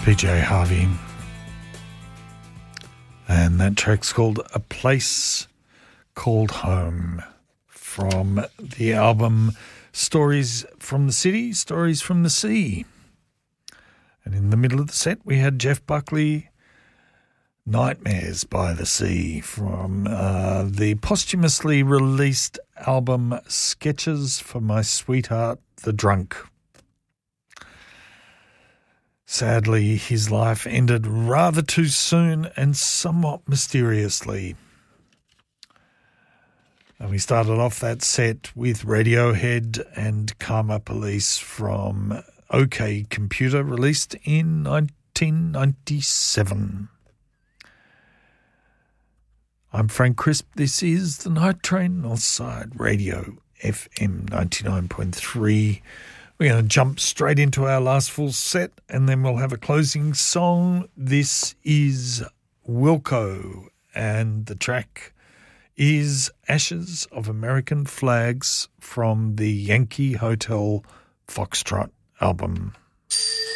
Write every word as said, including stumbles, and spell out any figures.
P J Harvey. And that track's called A Place Called Home from the album Stories from the City, Stories from the Sea. And in the middle of the set we had Jeff Buckley, Nightmares by the Sea, from uh, the posthumously released album Sketches for My Sweetheart the Drunk. Sadly, his life ended rather too soon and somewhat mysteriously. And we started off that set with Radiohead and Karma Police from OK Computer, released in nineteen ninety-seven. I'm Frank Crisp. This is the Night Train, Northside Radio, F M ninety-nine point three. We're going to jump straight into our last full set and then we'll have a closing song. This is Wilco and the track is Ashes of American Flags from the Yankee Hotel Foxtrot album.